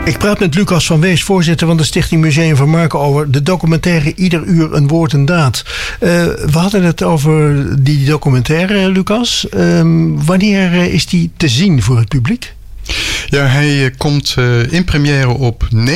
Ik praat met Lucas van Wees, voorzitter van de Stichting Museum van Marken, over de documentaire Ieder uur een woord en daad. We hadden het over die documentaire, Lucas. Wanneer is die te zien voor het publiek? Ja, hij komt in première op